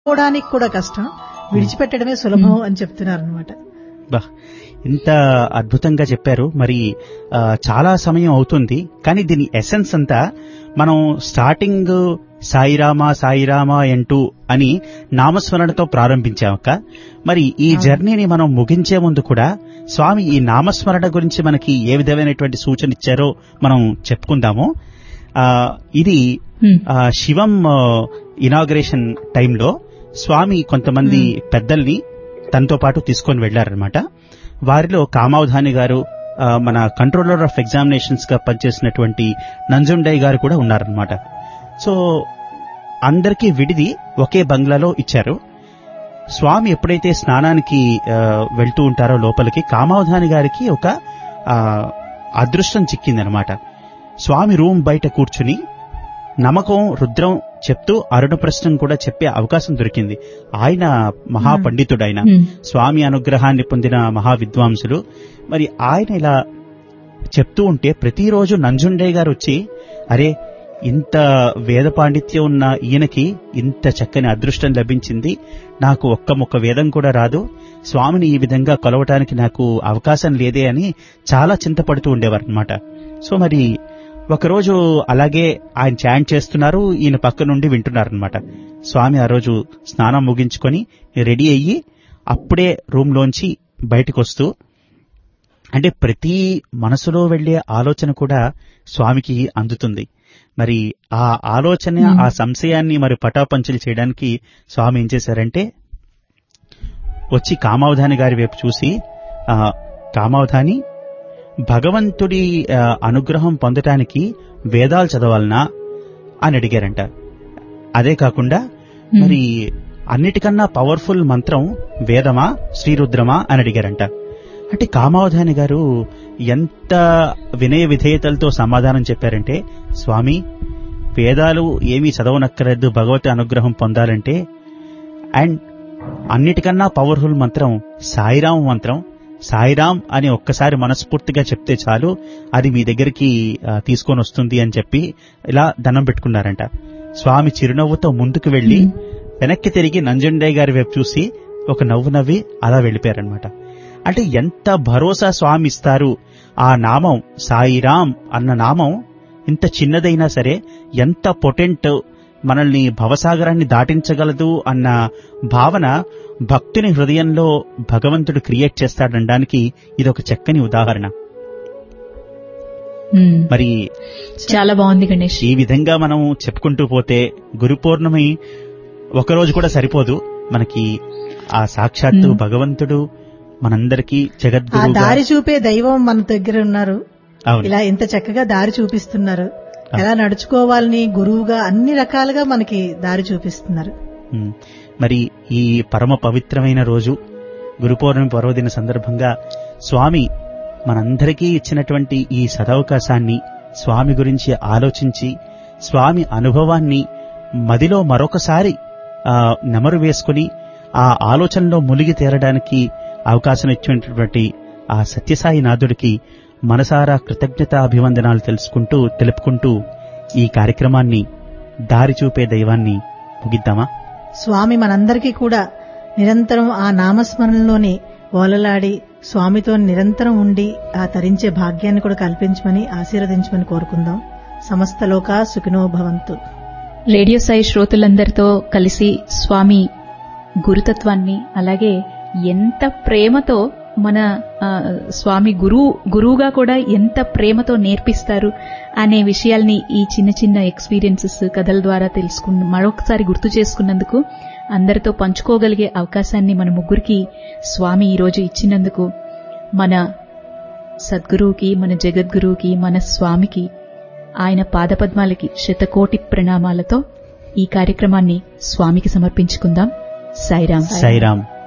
పోవడానికి కూడా కష్టం, విడిచిపెట్టడమే సులభం అని చెప్తున్నారు అనమాట. బా, ఇంత అద్భుతంగా చెప్పారు. మరి చాలా సమయం అవుతుంది, కానీ దీని ఎసెన్స్ అంతా మనం స్టార్టింగ్ సాయిరామా సాయిరామా అంటూ అని నామస్మరణతో ప్రారంభించామక్క. మరి ఈ జర్నీని మనం ముగించే ముందు కూడా స్వామి ఈ నామస్మరణ గురించి మనకి ఏ విధమైనటువంటి సూచన ఇచ్చారో మనం చెప్పుకుందాము. ఇది శివం ఇనాగ్రేషన్ టైంలో స్వామి కొంతమంది పెద్దల్ని తనతో పాటు తీసుకొని వెళ్లారనమాట. వారిలో కామావధాని గారు, మన కంట్రోలర్ ఆఫ్ ఎగ్జామినేషన్స్ గా పనిచేసినటువంటి నంజుండయ్ గారు కూడా ఉన్నారనమాట. సో అందరికీ విడిది ఒకే బంగ్లాలో ఇచ్చారు. స్వామి ఎప్పుడైతే స్నానానికి వెళ్తూ ఉంటారో లోపలికి, కామావధాని గారికి ఒక అదృష్టం చిక్కిందనమాట. స్వామి రూమ్ బయట కూర్చుని నమకం రుద్రం చెప్తూ అరుణప్రశ్నం కూడా చెప్పే అవకాశం దొరికింది. ఆయన మహాపండితుడు, ఆయన స్వామి అనుగ్రహాన్ని పొందిన మహావిద్వాంసులు. మరి ఆయన ఇలా చెప్తూ ఉంటే ప్రతిరోజు నంజుండయ్య గారు వచ్చి, అరే ఇంత వేద పాండిత్యం ఉన్న ఈయనకి ఇంత చక్కని అదృష్టం లభించింది, నాకు ఒక్క ముక్క వేదం కూడా రాదు, స్వామిని ఈ విధంగా కొలవటానికి నాకు అవకాశం లేదే అని చాలా చింతపడుతూ ఉండేవారనమాట. సో మరి ఒకరోజు అలాగే ఆయన చాంట్ చేస్తున్నారు, ఈయన పక్క నుండి వింటున్నారనమాట. స్వామి ఆ రోజు స్నానం ముగించుకొని రెడీ అయ్యి అప్పుడే రూమ్లోంచి బయటకు వస్తూ, అంటే ప్రతి మనసులో వెళ్లే ఆలోచన కూడా స్వామికి అందుతుంది. మరి ఆ ఆలోచన, ఆ సంశయాన్ని మరి పటాపంచలు చేయడానికి స్వామి ఏం చేశారంటే, వచ్చి కామావధాని గారి వైపు చూసి, కామావధాని, భగవంతుడి అనుగ్రహం పొందటానికి వేదాలు చదవాలనా అని అడిగారంట. అదే కాకుండా మరి అన్నిటికన్నా పవర్ఫుల్ మంత్రం వేదమా శ్రీరుద్రమా అని అడిగారంట. అంటే కామావధాని గారు ఎంత వినయ విధేయతలతో సమాధానం చెప్పారంటే, స్వామి వేదాలు ఏమీ చదవనక్కర్లేదు భగవతి అనుగ్రహం పొందాలంటే, అండ్ అన్నిటికన్నా పవర్ఫుల్ మంత్రం సాయిరాం మంత్రం, సాయిరాం అని ఒక్కసారి మనస్ఫూర్తిగా చెప్తే చాలు, అది మీ దగ్గరికి తీసుకొని వస్తుంది అని చెప్పి ఇలా దండం పెట్టుకున్నారంట. స్వామి చిరునవ్వుతో ముందుకు వెళ్లి వెనక్కి తిరిగి నంజుండయ్య గారి వైపు చూసి ఒక నవ్వు నవ్వి అలా వెళ్లిపోయారనమాట. అంటే ఎంత భరోసా స్వామి ఇస్తారు. ఆ నామం సాయిరాం అన్న నామం ఇంత చిన్నదైనా సరే ఎంత పొటెంట్, మనల్ని భవసాగరాన్ని దాటించగలదు అన్న భావన భక్తుని హృదయంలో భగవంతుడు క్రియేట్ చేస్తాడనడానికి ఇదొక చక్కని ఉదాహరణ. మరి చాలా బాగుంది గణేష్. ఈ విధంగా మనం చెప్పుకుంటూ పోతే గురు పౌర్ణమి ఒకరోజు కూడా సరిపోదు మనకి. ఆ సాక్షాత్తు భగవంతుడు మనందరికీ జగద్గురు, దారి చూపే దైవం మన దగ్గర ఉన్నారు. ఇలా ఎంత చక్కగా దారి చూపిస్తున్నారు, ఎలా నడుచుకోవాలని గురువుగా అన్ని రకాలుగా మనకి దారి చూపిస్తున్నారు. మరి ఈ పరమ పవిత్రమైన రోజు గురు పౌర్ణమి పర్వదిన సందర్భంగా స్వామి మనందరికీ ఇచ్చినటువంటి ఈ సదవకాశాన్ని, స్వామి గురించి ఆలోచించి స్వామి అనుభవాన్ని మదిలో మరొకసారి నెమరు వేసుకుని ఆ ఆలోచనలో మునిగి తేరడానికి అవకాశం ఇచ్చినటువంటి ఆ సత్యసాయినాథుడికి మనసారా కృతజ్ఞతాభివందనాలు తెలుపుకుంటూ ఈ కార్యక్రమాన్ని దారి చూపే దైవాన్ని ముగిద్దామా? స్వామి మనందరికీ కూడా నిరంతరం ఆ నామస్మరణలోనే ఓలలాడి స్వామితో నిరంతరం ఉండి ఆ తరించే భాగ్యాన్ని కూడా కల్పించమని, ఆశీర్వదించమని కోరుకుందాం. సమస్త లోకా సుఖినో భవంతు. రేడియో సాయి శ్రోతలందరితో కలిసి స్వామి గురుతత్వాన్ని, అలాగే ఎంత ప్రేమతో మన స్వామి గురువుగా కూడా ఎంత ప్రేమతో నేర్పిస్తారు అనే విషయాల్ని ఈ చిన్న చిన్న ఎక్స్పీరియన్సెస్, కథల ద్వారా మరొకసారి గుర్తు చేసుకున్నందుకు, అందరితో పంచుకోగలిగే అవకాశాన్ని మన ముగ్గురికి స్వామి ఈరోజు ఇచ్చినందుకు మన సద్గురువుకి, మన జగద్గురువుకి, మన స్వామికి, ఆయన పాదపద్మాలకి శతకోటి ప్రణామాలతో ఈ కార్యక్రమాన్ని స్వామికి సమర్పించుకుందాం. సాయిరాం. సాయిరాం.